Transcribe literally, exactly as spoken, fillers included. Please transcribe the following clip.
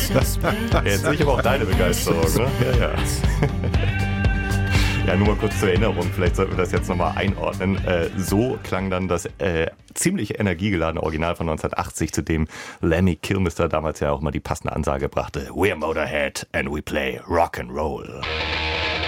Jetzt sehe ich aber auch deine Begeisterung, ne? Ja, ja. Ja, nur mal kurz zur Erinnerung, vielleicht sollten wir das jetzt nochmal einordnen. Äh, so klang dann das äh, ziemlich energiegeladene Original von neunzehnhundertachtzig, zu dem Lemmy Kilmister damals ja auch mal die passende Ansage brachte. We're Motorhead and we play Rock and Roll.